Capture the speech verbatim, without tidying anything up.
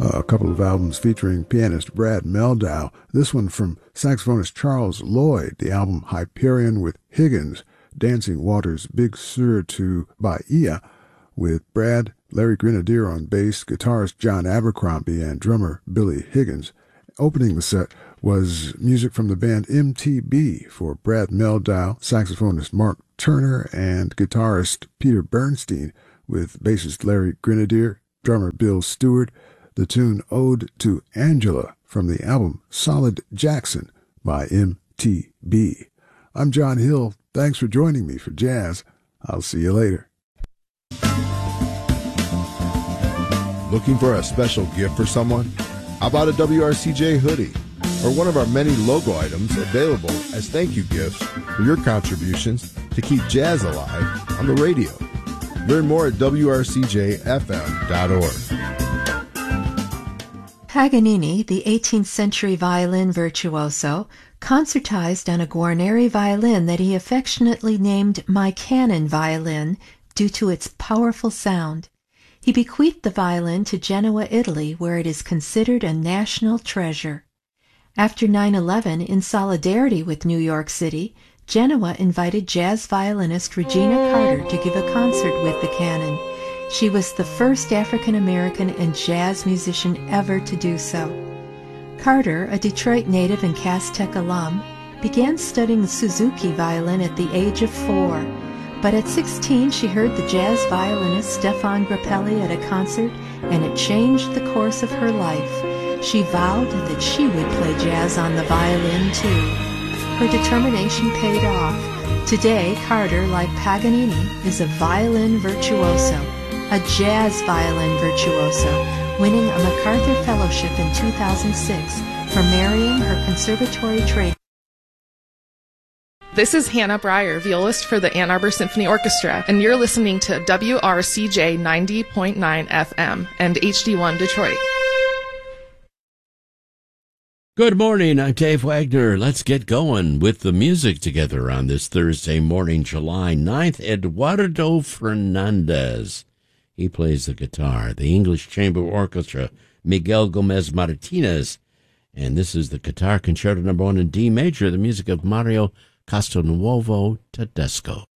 a couple of albums featuring pianist Brad Mehldau. This one from saxophonist Charles Lloyd, the album Hyperion with Higgins, Dancing Waters Big Sur to Bahia, with Brad, Larry Grenadier on bass, guitarist John Abercrombie, and drummer Billy Higgins. Opening the set was music from the band M T B for Brad Mehldau, saxophonist Mark Turner, and guitarist Peter Bernstein, with bassist Larry Grenadier, drummer Bill Stewart. The tune Ode to Angela from the album Solid Jackson by M T B. I'm John Hill. Thanks for joining me for Jazz. I'll see you later. Looking for a special gift for someone? How about a W R C J hoodie or one of our many logo items available as thank you gifts for your contributions to keep jazz alive on the radio? Learn more at W R C J F M dot org. Paganini, the eighteenth century violin virtuoso, concertized on a Guarneri violin that he affectionately named My Cannon Violin due to its powerful sound. He bequeathed the violin to Genoa, Italy, where it is considered a national treasure. After nine eleven, in solidarity with New York City, Genoa invited jazz violinist Regina Carter to give a concert with the Cannon. She was the first African-American and jazz musician ever to do so. Carter, a Detroit native and Cass Tech alum, began studying the Suzuki violin at the age of four. But at sixteen, she heard the jazz violinist Stefan Grappelli at a concert, and it changed the course of her life. She vowed that she would play jazz on the violin, too. Her determination paid off. Today, Carter, like Paganini, is a violin virtuoso, a jazz violin virtuoso, winning a MacArthur Fellowship in two thousand six for marrying her conservatory trade. This is Hannah Breyer, violist for the Ann Arbor Symphony Orchestra, and you're listening to W R C J ninety point nine F M and H D one Detroit. Good morning, I'm Dave Wagner. Let's get going with the music together on this Thursday morning, July ninth. Eduardo Fernandez. He plays the guitar. The English Chamber Orchestra, Miguel Gomez Martinez. And this is the Guitar Concerto number one in D major, the music of Mario Castelnuovo Tedesco.